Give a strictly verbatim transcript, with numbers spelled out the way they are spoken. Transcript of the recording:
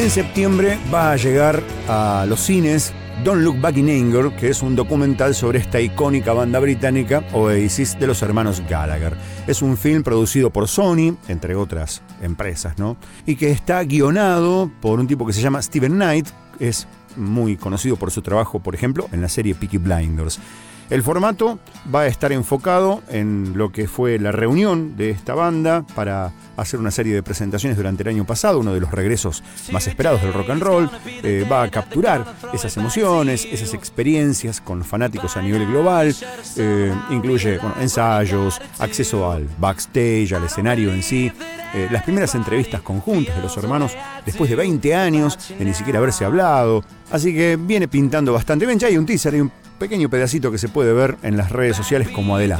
En septiembre va a llegar a los cines Don't Look Back in Anger, que es un documental sobre esta icónica banda británica Oasis de los hermanos Gallagher. Es un film producido por Sony, entre otras empresas, ¿no? Y que está guionado por un tipo que se llama Steven Knight. Es muy conocido por su trabajo, por ejemplo, en la serie Peaky Blinders. El formato va a estar enfocado en lo que fue la reunión de esta banda para hacer una serie de presentaciones durante el año pasado, uno de los regresos más esperados del rock and roll. Eh, va a capturar esas emociones, esas experiencias con fanáticos a nivel global. Eh, incluye bueno, ensayos, acceso al backstage, al escenario en sí. Eh, las primeras entrevistas conjuntas de los hermanos después de veinte años de ni siquiera haberse hablado. Así que viene pintando bastante bien. Ya hay un teaser, hay un pequeño pedacito que se puede ver en las redes sociales como adelanto.